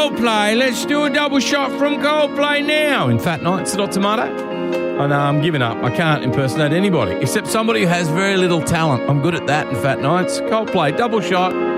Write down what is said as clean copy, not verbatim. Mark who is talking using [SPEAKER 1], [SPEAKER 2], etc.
[SPEAKER 1] Coldplay. Let's do a double shot from Coldplay now. In Fat Nights, not tomato. I know, I'm giving up. I can't impersonate anybody except somebody who has very little talent. I'm good at that in Fat Nights. Coldplay, double shot.